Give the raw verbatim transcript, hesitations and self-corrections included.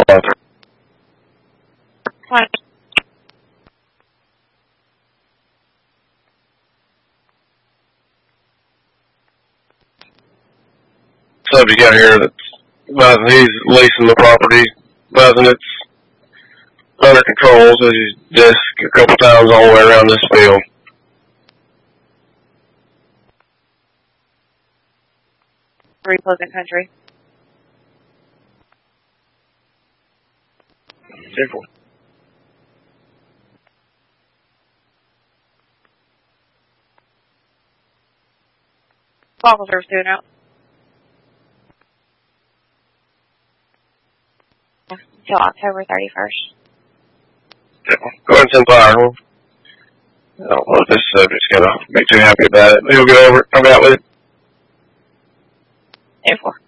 Fine. Subject out here that's advising he's leasing the property, advising it's under control, so he's disc a couple times all the way around this field. Three Pleasant Country. Careful. Fossil service doing out. Until October thirty-first. Careful. Go ahead and send fire. I don't know if this subject's gonna be too happy about it. He'll get over it. Come out with it. ten four.